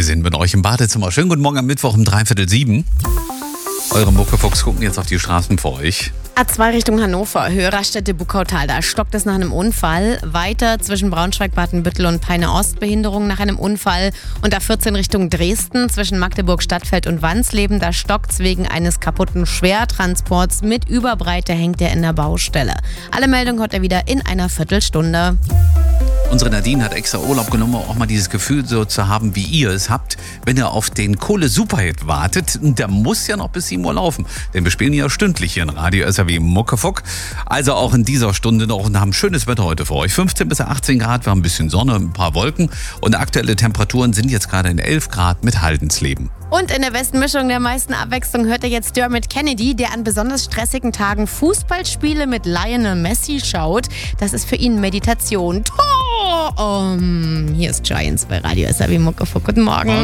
Wir sind mit euch im Badezimmer. Schönen guten Morgen am Mittwoch um 6:45. Eure Muckefuchs gucken jetzt auf die Straßen vor euch. A2 Richtung Hannover, Höhe Raststätte Buckautal. Da stockt es nach einem Unfall. Weiter zwischen Braunschweig, Badenbüttel und Peine Ost Behinderung nach einem Unfall. Und A14 Richtung Dresden zwischen Magdeburg, Stadtfeld und Wansleben. Da stockt es wegen eines kaputten Schwertransports. Mit Überbreite hängt er in der Baustelle. Alle Meldungen hört er wieder in einer Viertelstunde. Unsere Nadine hat extra Urlaub genommen, um auch mal dieses Gefühl so zu haben, wie ihr es habt, wenn ihr auf den Kohle-Superhit wartet. Der muss ja noch bis 7 Uhr laufen, denn wir spielen ja stündlich hier in Radio SAW Muckefuck. Also auch in dieser Stunde noch und haben schönes Wetter heute für euch. 15 bis 18 Grad, wir haben ein bisschen Sonne, ein paar Wolken und aktuelle Temperaturen sind jetzt gerade in 11 Grad mit Haldensleben. Und in der besten Mischung der meisten Abwechslung hört ihr jetzt Dermot Kennedy, der an besonders stressigen Tagen Fußballspiele mit Lionel Messi schaut. Das ist für ihn Meditation. Hier ist Giants bei Radio SAW Muckefuck. Guten Morgen.